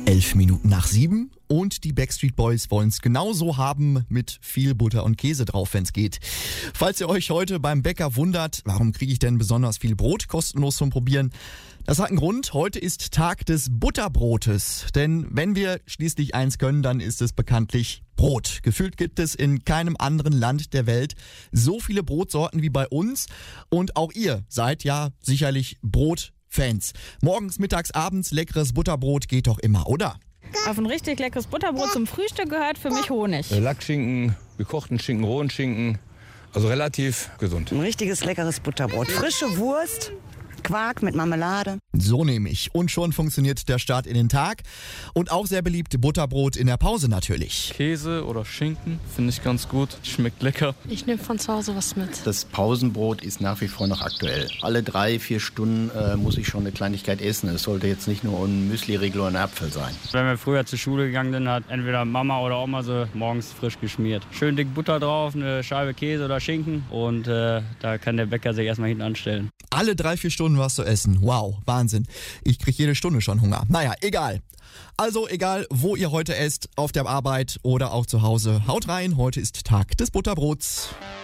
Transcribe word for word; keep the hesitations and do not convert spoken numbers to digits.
Elf Minuten nach sieben und die Backstreet Boys wollen es genauso haben, mit viel Butter und Käse drauf, wenn es geht. Falls ihr euch heute beim Bäcker wundert, warum kriege ich denn besonders viel Brot kostenlos zum Probieren? Das hat einen Grund. Heute ist Tag des Butterbrotes. Denn wenn wir schließlich eins können, dann ist es bekanntlich Brot. Gefühlt gibt es in keinem anderen Land der Welt so viele Brotsorten wie bei uns. Und auch ihr seid ja sicherlich Brotfans. Morgens, mittags, abends leckeres Butterbrot geht doch immer, oder? Auf ein richtig leckeres Butterbrot zum Frühstück gehört für mich Honig. Lackschinken, gekochten Schinken, rohen Schinken. Also relativ gesund. Ein richtiges leckeres Butterbrot. Frische Wurst, Quark mit Marmelade. So nehme ich. Und schon funktioniert der Start in den Tag. Und auch sehr beliebt Butterbrot in der Pause natürlich. Käse oder Schinken finde ich ganz gut. Schmeckt lecker. Ich nehme von zu Hause was mit. Das Pausenbrot ist nach wie vor noch aktuell. Alle drei, vier Stunden äh, muss ich schon eine Kleinigkeit essen. Es sollte jetzt nicht nur ein Müsli-Riegel oder ein Apfel sein. Wenn wir früher zur Schule gegangen sind, hat entweder Mama oder Oma so morgens frisch geschmiert. Schön dick Butter drauf, eine Scheibe Käse oder Schinken und äh, da kann der Bäcker sich erstmal hinten anstellen. Alle drei, vier Stunden was zu essen. Wow, Wahnsinn. Ich kriege jede Stunde schon Hunger. Naja, egal. Also egal, wo ihr heute esst, auf der Arbeit oder auch zu Hause. Haut rein, heute ist Tag des Butterbrots.